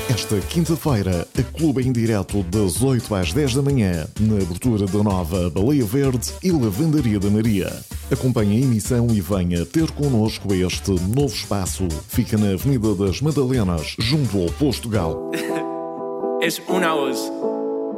Esta quinta-feira, a Clube em direto das 8 às 10 da manhã, na abertura da nova Baleia Verde e Lavandaria da Maria. Acompanhe a emissão e venha ter connosco este novo espaço. Fica na Avenida das Madalenas, junto ao Posto Gal. Es una voz.